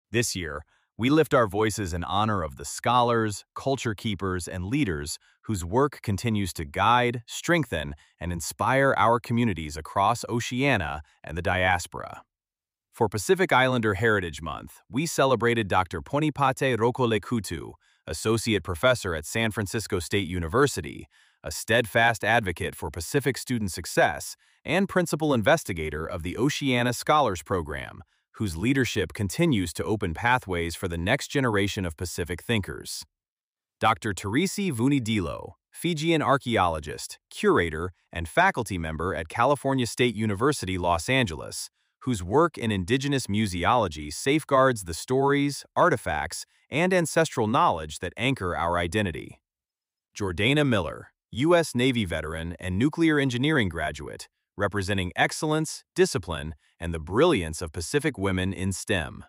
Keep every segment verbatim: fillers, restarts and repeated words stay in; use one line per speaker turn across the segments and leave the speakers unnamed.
This year, we lift our voices in honor of the scholars, culture keepers, and leaders whose work continues to guide, strengthen, and inspire our communities across Oceania and the diaspora. For Pacific Islander Heritage Month, we celebrated Doctor Ponipate Rokolekutu, Associate Professor at San Francisco State University, a steadfast advocate for Pacific student success, and principal investigator of the Oceania Scholars Program, whose leadership continues to open pathways for the next generation of Pacific thinkers. Doctor Teresi Vunidilo, Fijian archaeologist, curator, and faculty member at California State University, Los Angeles, whose work in indigenous museology safeguards the stories, artifacts, and ancestral knowledge that anchor our identity. Jordana Miller, U S Navy veteran and nuclear engineering graduate, representing excellence, discipline, and the brilliance of Pacific women in STEM.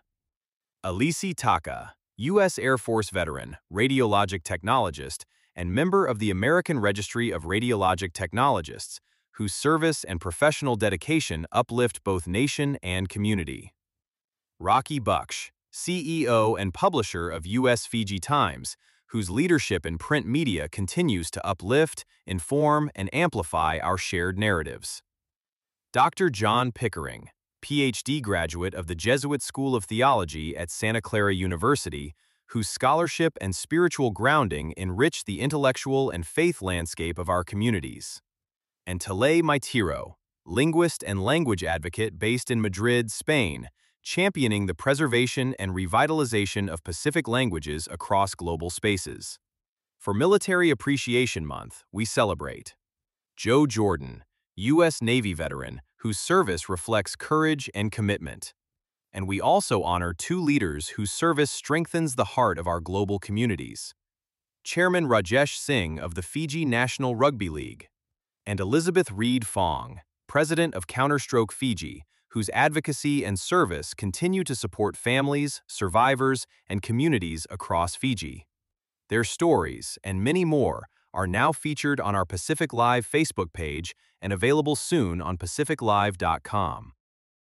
Alici Taka, U S Air Force veteran, radiologic technologist, and member of the American Registry of Radiologic Technologists, whose service and professional dedication uplift both nation and community. Rocky Buksh, C E O and publisher of U S Fiji Times, whose leadership in print media continues to uplift, inform, and amplify our shared narratives. Doctor John Pickering, P H D graduate of the Jesuit School of Theology at Santa Clara University, whose scholarship and spiritual grounding enrich the intellectual and faith landscape of our communities. And Tele Maitiro, linguist and language advocate based in Madrid, Spain, championing the preservation and revitalization of Pacific languages across global spaces. For Military Appreciation Month, we celebrate Joe Jordan, U S Navy veteran, whose service reflects courage and commitment. And we also honor two leaders whose service strengthens the heart of our global communities. Chairman Rajesh Singh of the Fiji National Rugby League, and Elizabeth Reed Fong, President of Counterstroke Fiji, whose advocacy and service continue to support families, survivors, and communities across Fiji. Their stories, and many more, are now featured on our Pacific Live Facebook page and available soon on pacific live dot com.